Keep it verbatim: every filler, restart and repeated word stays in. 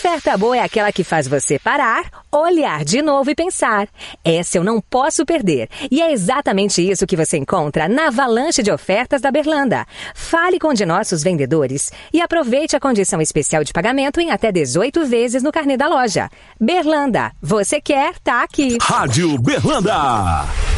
Oferta boa é aquela que faz você parar, olhar de novo e pensar. Essa eu não posso perder. E é exatamente isso que você encontra na avalanche de ofertas da Berlanda. Fale com um de nossos vendedores e aproveite a condição especial de pagamento em até dezoito vezes no carnê da loja. Berlanda, você quer, tá aqui. Rádio Berlanda.